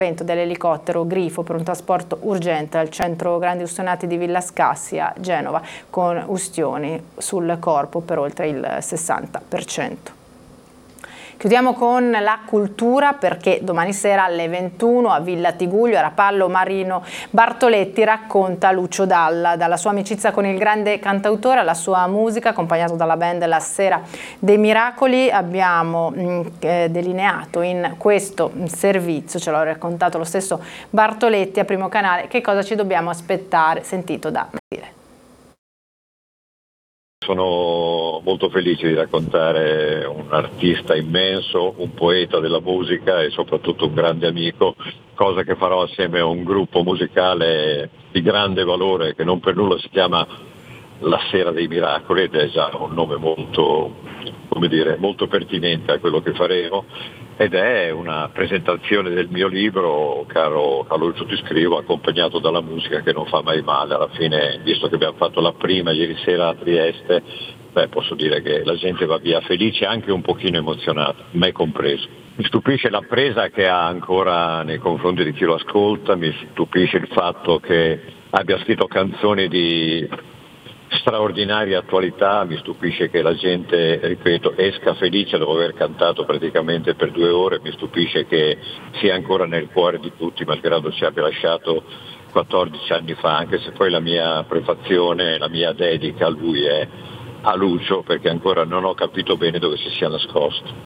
dell'elicottero Grifo per un trasporto urgente al centro grandi ustionati di Villa Scassia, Genova, con ustioni sul corpo per oltre il 60%. Chiudiamo con la cultura, perché domani sera alle 21 a Villa Tigullio, a Rapallo, Marino Bartoletti racconta Lucio Dalla, dalla sua amicizia con il grande cantautore alla sua musica, accompagnato dalla band La Sera dei Miracoli. Abbiamo delineato in questo servizio, ce l'ha raccontato lo stesso Bartoletti a Primo Canale, che cosa ci dobbiamo aspettare, sentito da dire. Sono molto felice di raccontare un artista immenso, un poeta della musica e soprattutto un grande amico, cosa che farò assieme a un gruppo musicale di grande valore che non per nulla si chiama La Sera dei Miracoli, ed è già un nome molto, molto pertinente a quello che faremo, ed è una presentazione del mio libro, caro Lucio Ti Scrivo, accompagnato dalla musica che non fa mai male. Alla fine, visto che abbiamo fatto la prima ieri sera a Trieste, posso dire che la gente va via felice e anche un pochino emozionata, me compreso. Mi stupisce la presa che ha ancora nei confronti di chi lo ascolta, mi stupisce il fatto che abbia scritto canzoni di straordinaria attualità, mi stupisce che la gente, ripeto, esca felice dopo aver cantato praticamente per 2 ore, mi stupisce che sia ancora nel cuore di tutti, malgrado ci abbia lasciato 14 anni fa, anche se poi la mia prefazione, la mia dedica a lui è a Lucio, perché ancora non ho capito bene dove si sia nascosto.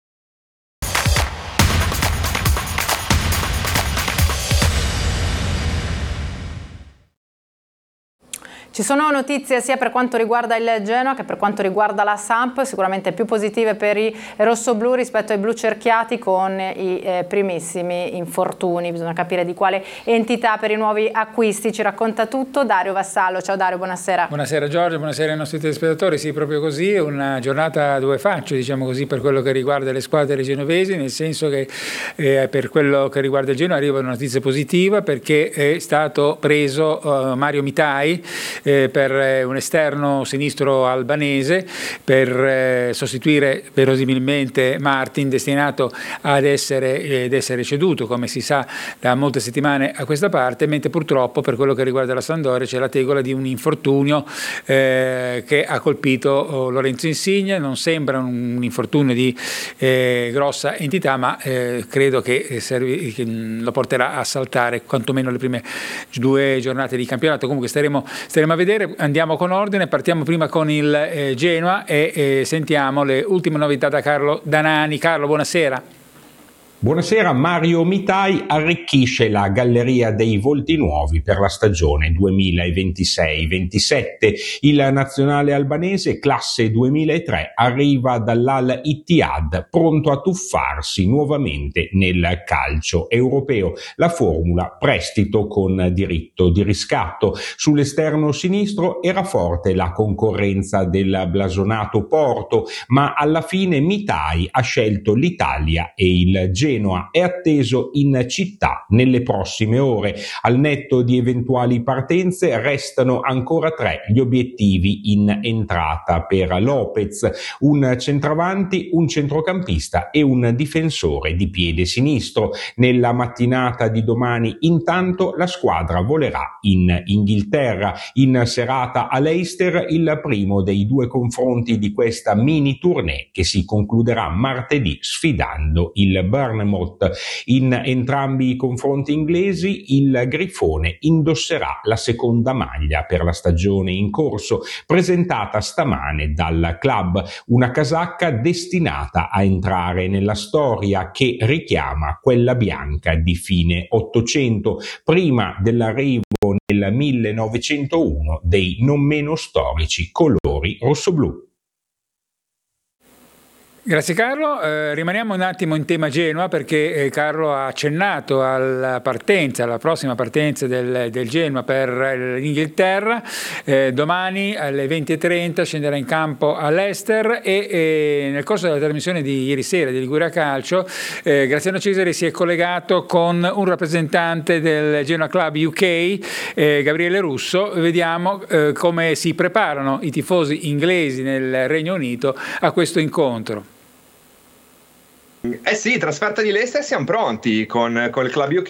Ci sono notizie sia per quanto riguarda il Genoa che per quanto riguarda la Samp, sicuramente più positive per i rossoblù rispetto ai blu cerchiati, con i primissimi infortuni. Bisogna capire di quale entità per i nuovi acquisti. Ci racconta tutto Dario Vassallo. Ciao Dario, buonasera. Buonasera Giorgio, buonasera ai nostri telespettatori. Sì, proprio così, una giornata a 2 facce, diciamo così, per quello che riguarda le squadre genovesi, nel senso che per quello che riguarda il Genoa arriva una notizia positiva, perché è stato preso Mario Mitai, per un esterno sinistro albanese, per sostituire verosimilmente Martin, destinato ad essere ceduto, come si sa, da molte settimane a questa parte, mentre purtroppo per quello che riguarda la Sampdoria c'è la tegola di un infortunio che ha colpito Lorenzo Insigne. Non sembra un infortunio di grossa entità, ma credo che lo porterà a saltare quantomeno le prime 2 giornate di campionato. Comunque staremo a vedere. Andiamo con ordine, partiamo prima con il Genoa e sentiamo le ultime novità da Carlo Danani. Carlo, buonasera. Buonasera. Mario Mitai arricchisce la galleria dei volti nuovi per la stagione 2026-27. Il nazionale albanese, classe 2003, arriva dall'Al Ittihad, pronto a tuffarsi nuovamente nel calcio europeo. La formula: prestito con diritto di riscatto. Sull'esterno sinistro era forte la concorrenza del blasonato Porto, ma alla fine Mitai ha scelto l'Italia e il Genoa. È atteso in città nelle prossime ore. Al netto di eventuali partenze restano ancora 3 gli obiettivi in entrata per Lopez: un centravanti, un centrocampista e un difensore di piede sinistro. Nella mattinata di domani, intanto, la squadra volerà in Inghilterra. In serata a Leicester il primo dei 2 confronti di questa mini tournée, che si concluderà martedì sfidando il Bournemouth. In entrambi i confronti inglesi il Grifone indosserà la seconda maglia per la stagione in corso, presentata stamane dal club, una casacca destinata a entrare nella storia, che richiama quella bianca di fine Ottocento, prima dell'arrivo nel 1901 dei non meno storici colori rossoblù. Grazie Carlo, rimaniamo un attimo in tema Genoa, perché Carlo ha accennato alla prossima partenza del Genoa per l'Inghilterra. Domani alle 20:30 scenderà in campo all'Leicester e nel corso della trasmissione di ieri sera di Liguria Calcio Graziano Cesari si è collegato con un rappresentante del Genoa Club UK, Gabriele Russo. Vediamo come si preparano i tifosi inglesi nel Regno Unito a questo incontro. Eh sì, trasferta di Leicester, siamo pronti con il Club UK.